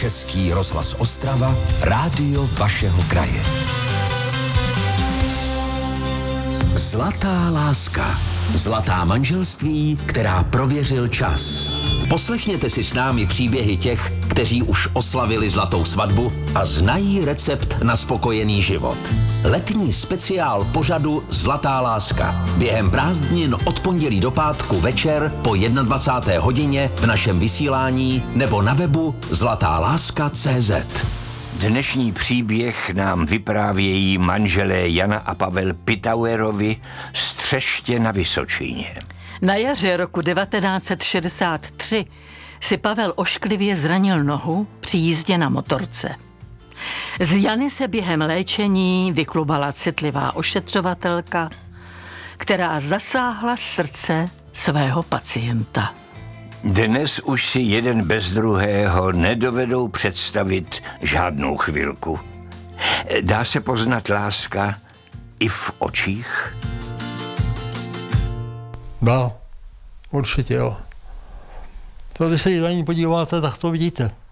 Český rozhlas Ostrava, rádio vašeho kraje. Zlatá láska. Zlatá manželství, která prověřil čas. Poslechněte si s námi příběhy těch, kteří už oslavili zlatou svatbu a znají recept na spokojený život. Letní speciál pořadu Zlatá láska. Během prázdnin od pondělí do pátku večer po 21. hodině v našem vysílání nebo na webu zlatáláska.cz. Dnešní příběh nám vyprávějí manželé Jana a Pavel Pitauerovi z Třeště na Vysočině. Na jaře roku 1963 si Pavel ošklivě zranil nohu při jízdě na motorce. Z Jany se během léčení vyklubala citlivá ošetřovatelka, která zasáhla srdce svého pacienta. Dnes už si jeden bez druhého nedovedou představit žádnou chvilku. Dá se poznat láska i v očích? Dá, určitě jo. To, když se na ní podíváte, tak to vidíte.